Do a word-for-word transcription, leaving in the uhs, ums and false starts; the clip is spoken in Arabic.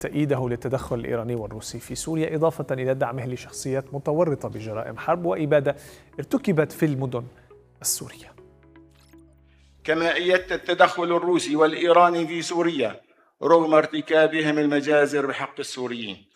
تأييده للتدخل الإيراني والروسي في سوريا، إضافة إلى دعمه لشخصيات متورطة بجرائم حرب وإبادة ارتكبت في المدن السورية. كما أيدت التدخل الروسي والإيراني في سوريا رغم ارتكابهم المجازر بحق السوريين.